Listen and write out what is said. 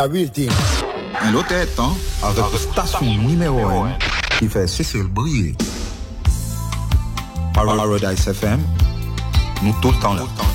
ta real thing. Un autre temps, avec la station numéro 1 qui fait Cécile briller. Paradise FM, nous tout le temps là.